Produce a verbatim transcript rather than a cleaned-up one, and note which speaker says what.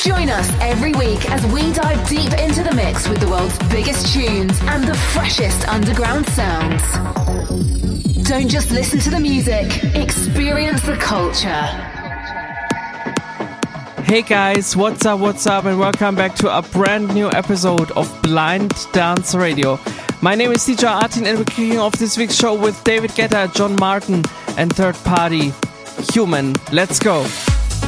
Speaker 1: Join us every week as we dive deep into the mix with the world's biggest tunes and the freshest underground sounds. Don't just listen to the music, experience the culture.
Speaker 2: Hey guys, what's up, what's up, and welcome back to a brand new episode of Blind Dance Radio. My name is D J Artin and we're kicking off this week's show with David Guetta, John Martin and Third Party, Human. Let's go.